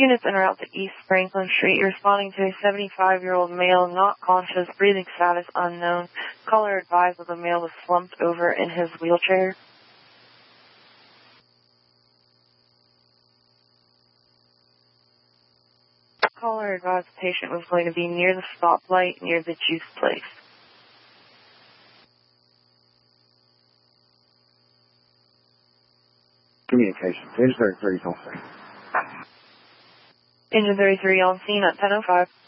Units en route to East Franklin Street. You're responding to a 75-year-old male, not conscious, breathing status unknown. Caller advised that the male was slumped over in his wheelchair. Caller advised the patient was going to be near the stoplight near the juice place. Communications. Engine 33 is on scene. Engine 33 on scene at 10:05.